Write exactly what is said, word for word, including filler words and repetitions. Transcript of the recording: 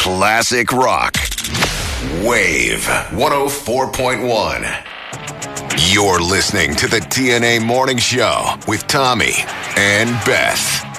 Classic rock. Wave one oh four point one. You're listening to the T N A Morning Show with Tommy and Beth.